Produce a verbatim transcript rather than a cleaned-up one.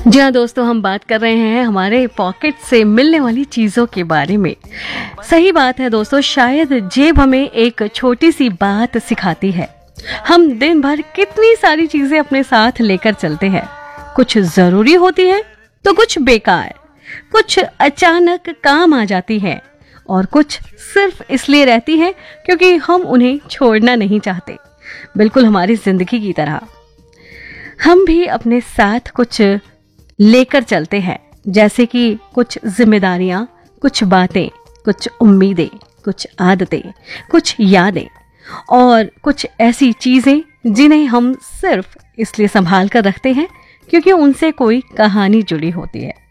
जी हाँ दोस्तों, हम बात कर रहे हैं हमारे पॉकेट से मिलने वाली चीज़ों के बारे में। सही बात है दोस्तों, शायद जेब हमें एक छोटी सी बात सिखाती है। हम दिन भर कितनी सारी चीज़ें अपने साथ लेकर चलते हैं। कुछ ज़रूरी होती है तो कुछ बेकार, कुछ अचानक काम आ जाती है और कुछ सिर्फ इसलिए रहती है क्योंकि हम उन्हें छोड़ना नहीं चाहते। बिल्कुल हमारी जिंदगी की तरह हम भी अपने साथ कुछ लेकर चलते हैं, जैसे कि कुछ जिम्मेदारियां, कुछ बातें, कुछ उम्मीदें, कुछ आदतें, कुछ यादें और कुछ ऐसी चीजें जिन्हें हम सिर्फ इसलिए संभाल कर रखते हैं क्योंकि उनसे कोई कहानी जुड़ी होती है।